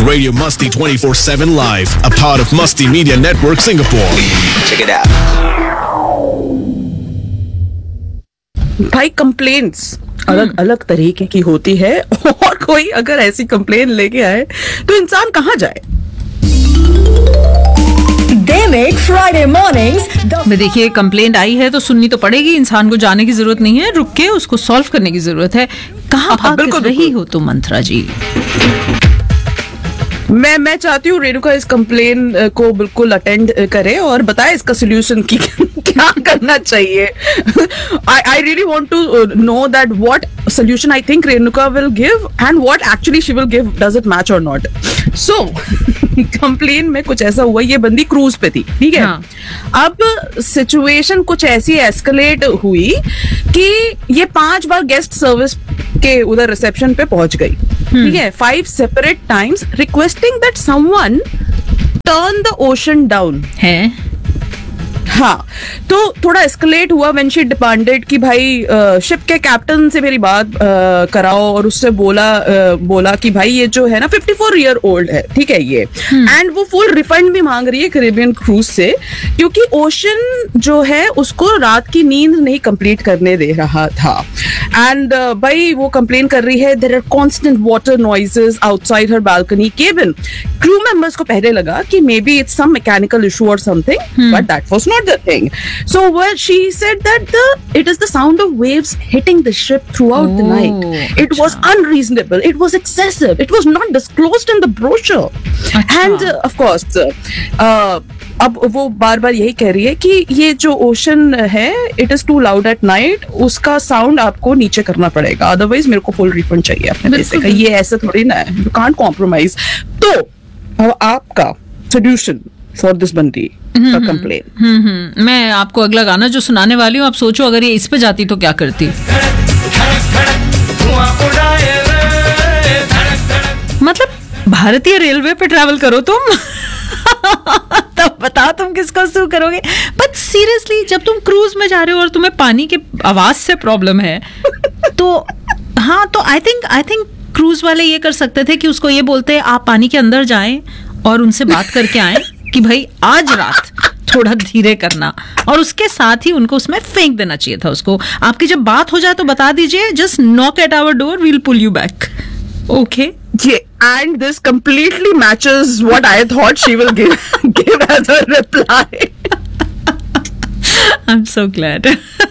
Radio Musty 24/7 Live, a part of Musty Media Network Singapore. Check it out. भाई complaints अलग अलग तरीके की होती है और कोई अगर ऐसी कंप्लेन लेके आए तो इंसान कहाँ जाए? Demic Friday mornings. मैं देखिए कंप्लेंट आई है तो सुननी तो पड़ेगी, इंसान को जाने की जरूरत नहीं है, रुक के उसको सॉल्व करने की जरूरत है। कहाँ भाग रही हो तुम मंत्रा जी? मैं चाहती हूँ रेणुका इस कंप्लेन को बिल्कुल अटेंड करे और बताए इसका सोल्यूशन की क्या करना चाहिए. I really want to know that what solution I think Renuka will give and what actually she will give. Does it match or not? So complain में कुछ ऐसा हुआ, ये बंदी क्रूज पे थी, ठीक है. हाँ. अब सिचुएशन कुछ ऐसी एस्केलेट हुई कि ये 5 बार गेस्ट सर्विस के उधर रिसेप्शन पे पहुंच गई, ठीक है. 5 separate times requesting that someone turn the ocean down. है हाँ, तो थोड़ा एस्केलेट हुआ व्हेन शी डिमांडेड कि भाई शिप के कैप्टन से मेरी बात कराओ और उससे बोला कि भाई ये जो है ना 54 ईयर ओल्ड है, ठीक है ये, एंड वो फुल रिफंड भी मांग रही है कैरिबियन क्रूज से क्योंकि ओशन जो है उसको रात की नींद नहीं कंप्लीट करने दे रहा था. एंड भाई वो कंप्लेन कर रही है there are constant water noises outside her balcony cabin. Crew members को पहले लगा कि may be it's some mechanical issue और something, but that was not the thing. So she said that it is the sound of waves hitting the ship throughout the night. It was unreasonable. It was excessive. It was not disclosed in the brochure. And of course, अब वो बार बार यही कह रही है कि ये जो ocean है it is to loud at night, उसका साउंड आपको नीचे करना पड़ेगा, अदरवाइज मेरे को फुल रिफंड चाहिए अपने पैसे का. ये ऐसा थोड़ी ना है, यू कांट कॉम्प्रोमाइज. तो अब आपका सोल्यूशन फॉर दिस बंदी का कंप्लेन. मैं आपको अगला गाना जो सुनाने वाली हूँ, आप सोचो अगर ये इस पे जाती तो क्या करती. मतलब भारतीय रेलवे पे ट्रैवल करो तुम तब बताओ तुम किसको सू करोगे. बट सीरियसली जब तुम क्रूज में जा रहे हो और तुम्हें पानी के आवाज से प्रॉब्लम है तो हाँ, तो आई थिंक क्रूज वाले ये कर सकते थे कि उसको ये बोलते आप पानी के अंदर जाएं और उनसे बात करके आएं कि भाई आज रात थोड़ा धीरे करना, और उसके साथ ही उनको उसमें फेंक देना चाहिए था उसको. आपकी जब बात हो जाए तो बता दीजिए, just knock eight our door, we will pull you back. Okay. And this completely matches what I thought she will give as a reply. I'm so glad.